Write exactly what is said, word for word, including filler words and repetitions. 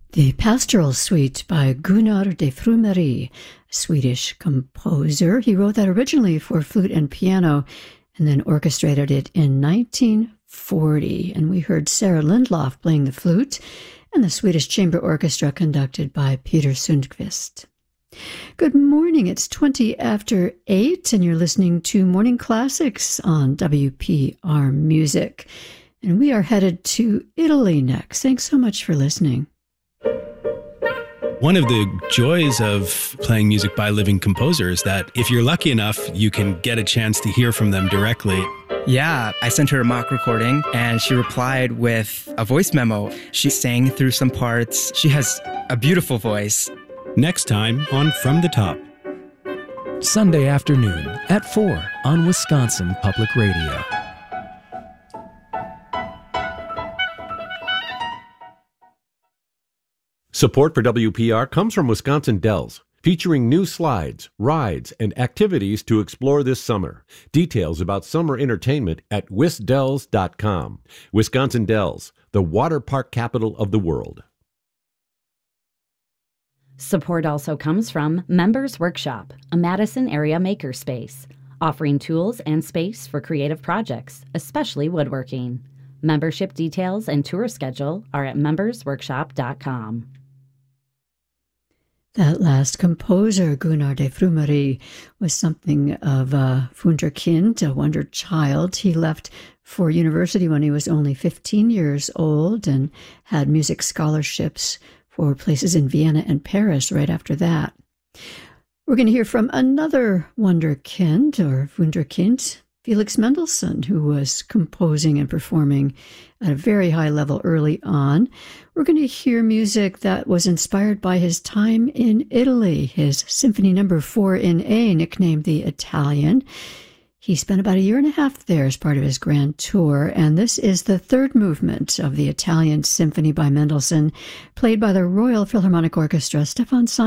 The Pastoral Suite by Gunnar de Frumery, a Swedish composer. He wrote that originally for flute and piano and then orchestrated it in nineteen forty. And we heard Sarah Lindlof playing the flute and the Swedish Chamber Orchestra conducted by Peter Sundqvist. Good morning. It's twenty after eight, and you're listening to Morning Classics on W P R Music. And we are headed to Italy next. Thanks so much for listening. One of the joys of playing music by living composers is that if you're lucky enough, you can get a chance to hear from them directly. Yeah, I sent her a mock recording and she replied with a voice memo. She sang through some parts. She has a beautiful voice. Next time on From the Top. Sunday afternoon at four on Wisconsin Public Radio. Support for W P R comes from Wisconsin Dells, featuring new slides, rides, and activities to explore this summer. Details about summer entertainment at wisdells dot com. Wisconsin Dells, the water park capital of the world. Support also comes from Members Workshop, a Madison area makerspace, offering tools and space for creative projects, especially woodworking. Membership details and tour schedule are at members workshop dot com. That last composer, Gunnar de Frumery, was something of a wunderkind, a wonder child. He left for university when he was only fifteen years old and had music scholarships for places in Vienna and Paris right after that. We're going to hear from another wunderkind, or wunderkind, Felix Mendelssohn, who was composing and performing at a very high level early on. We're going to hear music that was inspired by his time in Italy, his Symphony Number Four in A, nicknamed the Italian. He spent about a year and a half there as part of his grand tour, and this is the third movement of the Italian Symphony by Mendelssohn, played by the Royal Philharmonic Orchestra. Stefan Son